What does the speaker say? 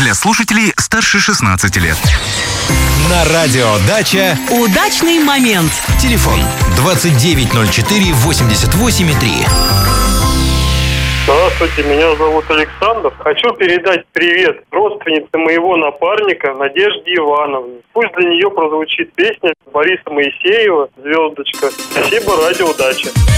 для слушателей старше 16 лет. На радио «Дача» удачный момент. Телефон 2904-88,3. Здравствуйте, меня зовут Александр. Хочу передать привет родственнице моего напарника Надежде Ивановне. Пусть для нее прозвучит песня Бориса Моисеева «Звездочка». Спасибо, радио «Дача».